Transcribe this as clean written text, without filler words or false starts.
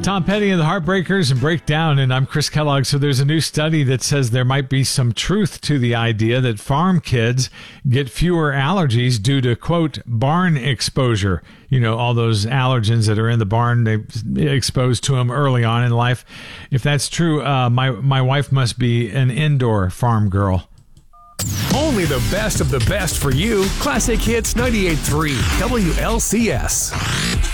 Tom Petty and the Heartbreakers and Breakdown, and I'm Chris Kellogg. So there's a new study that says there might be some truth to the idea that farm kids get fewer allergies due to, quote, barn exposure. You know, all those allergens that are in the barn, they exposed to them early on in life. If that's true, my wife must be an indoor farm girl. Only the best of the best for you. Classic Hits 98.3 WLCS.